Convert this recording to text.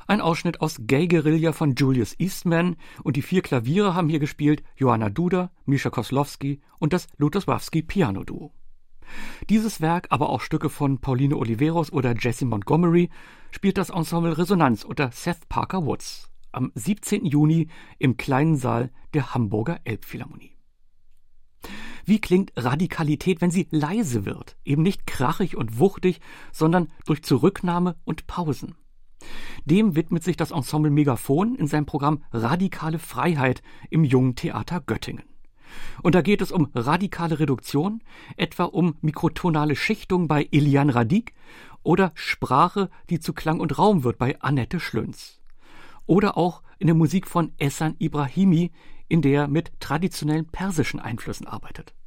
Ein Ausschnitt aus Gay Guerilla von Julius Eastman und die 4 Klaviere haben hier gespielt Joanna Duda, Misha Koslowski und das Lutosławski Piano Duo. Dieses Werk, aber auch Stücke von Pauline Oliveros oder Jessie Montgomery, spielt das Ensemble Resonanz unter Seth Parker Woods am 17. Juni im kleinen Saal der Hamburger Elbphilharmonie. Wie klingt Radikalität, wenn sie leise wird? Eben nicht krachig und wuchtig, sondern durch Zurücknahme und Pausen. Dem widmet sich das Ensemble Megaphon in seinem Programm Radikale Freiheit im Jungen Theater Göttingen. Und da geht es um radikale Reduktion, etwa um mikrotonale Schichtung bei Elian Radic oder Sprache, die zu Klang und Raum wird bei Annette Schlünz. Oder auch in der Musik von Ehsan Ibrahimi, in der er mit traditionellen persischen Einflüssen arbeitet.